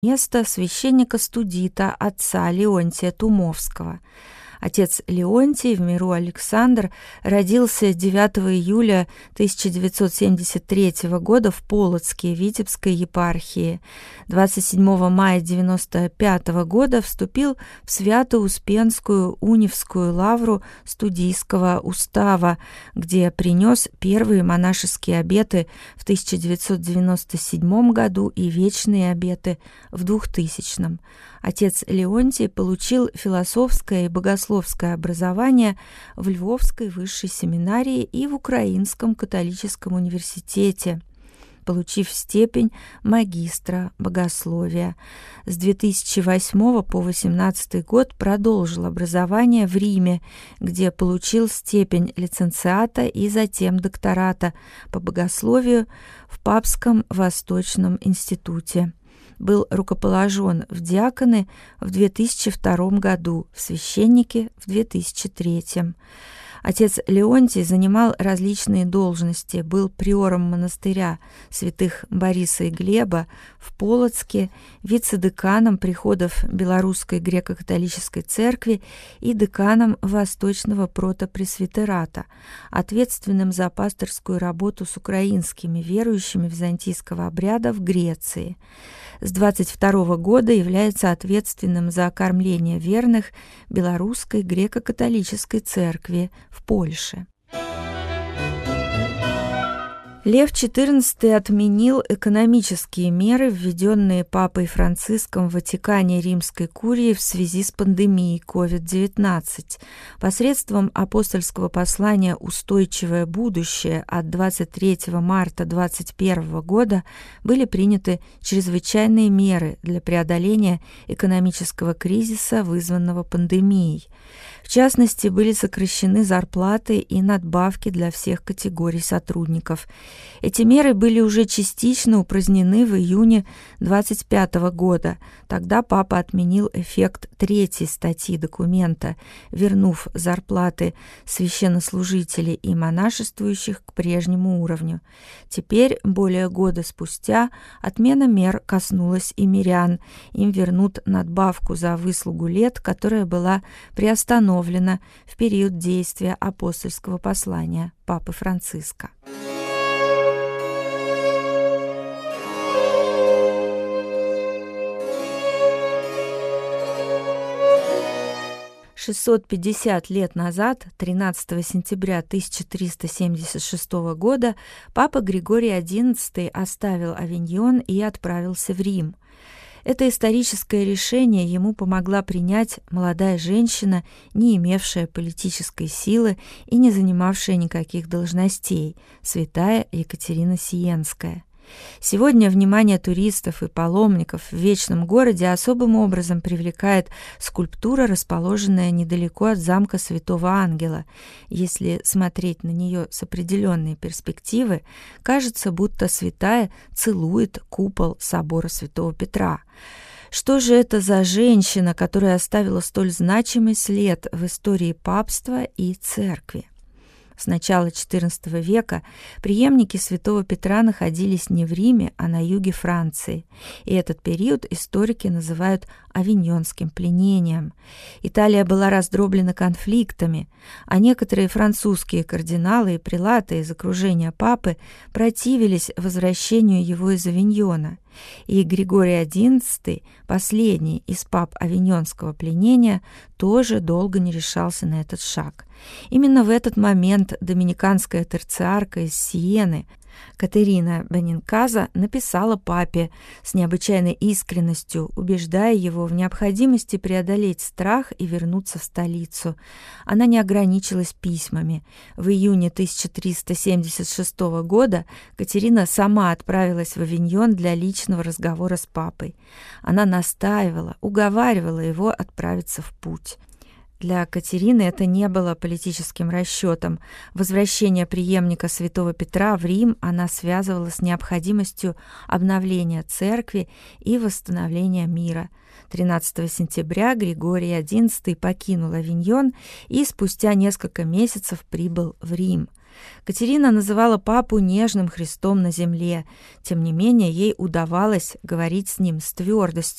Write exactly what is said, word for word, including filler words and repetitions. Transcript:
место священника-студита отца Леонтия Тумовского. Отец Леонтий, в миру Александр, родился девятого июля тысяча девятьсот семьдесят третьего года в Полоцке Витебской епархии. двадцать седьмого мая девяносто пятого года вступил в Свято-Успенскую Унивскую лавру студийского устава, где принес первые монашеские обеты в тысяча девятьсот девяносто седьмом году и вечные обеты в двухтысячном. Отец Леонтий получил философское и богословское образование в Львовской высшей семинарии и в Украинском католическом университете, получив степень магистра богословия. С две тысячи восьмого по две тысячи восемнадцатый год продолжил образование в Риме, где получил степень лиценциата и затем доктората по богословию в Папском Восточном институте. Был рукоположен в диаконы в две тысячи втором году, в священники в две тысячи третьем. Отец Леонтий занимал различные должности, был приором монастыря святых Бориса и Глеба в Полоцке, вице-деканом приходов Белорусской греко-католической церкви и деканом Восточного протопресвитерата, ответственным за пасторскую работу с украинскими верующими византийского обряда в Греции. С двадцать второго года является ответственным за окормление верных Белорусской греко-католической церкви в Польше. Лев четырнадцатый отменил экономические меры, введенные Папой Франциском в Ватикане Римской курии в связи с пандемией ковид девятнадцать. Посредством апостольского послания «Устойчивое будущее» от двадцать третьего марта двадцать первого года были приняты чрезвычайные меры для преодоления экономического кризиса, вызванного пандемией. В частности, были сокращены зарплаты и надбавки для всех категорий сотрудников. Эти меры были уже частично упразднены в июне двадцать пятого года. Тогда папа отменил эффект третьей статьи документа, вернув зарплаты священнослужителей и монашествующих к прежнему уровню. Теперь, более года спустя, отмена мер коснулась и мирян. Им вернут надбавку за выслугу лет, которая была приостановлена в период действия апостольского послания Папы Франциска. шестьсот пятьдесят лет назад, тринадцатого сентября тысяча триста семьдесят шестого года, папа Григорий одиннадцатый оставил Авиньон и отправился в Рим. Это историческое решение ему помогла принять молодая женщина, не имевшая политической силы и не занимавшая никаких должностей, святая Екатерина Сиенская. Сегодня внимание туристов и паломников в Вечном городе особым образом привлекает скульптура, расположенная недалеко от замка Святого Ангела. Если смотреть на нее с определенной перспективы, кажется, будто святая целует купол собора Святого Петра. Что же это за женщина, которая оставила столь значимый след в истории папства и церкви? С начала четырнадцатого века преемники святого Петра находились не в Риме, а на юге Франции, и этот период историки называют авиньонским пленением. Италия была раздроблена конфликтами, а некоторые французские кардиналы и прелаты из окружения папы противились возвращению его из Авиньона. И Григорий одиннадцатый, последний из пап авиньонского пленения, тоже долго не решался на этот шаг. Именно в этот момент доминиканская терциарка из Сиены Катерина Бенинказа написала папе с необычайной искренностью, убеждая его в необходимости преодолеть страх и вернуться в столицу. Она не ограничилась письмами. В июне тысяча триста семьдесят шестого года Катерина сама отправилась в Авиньон для личного разговора с папой. Она настаивала, уговаривала его отправиться в путь. Для Катерины это не было политическим расчетом. Возвращение преемника святого Петра в Рим она связывала с необходимостью обновления церкви и восстановления мира. тринадцатого сентября Григорий одиннадцатый покинул Авиньон и спустя несколько месяцев прибыл в Рим. Катерина называла папу нежным Христом на земле, тем не менее ей удавалось говорить с ним с твердостью.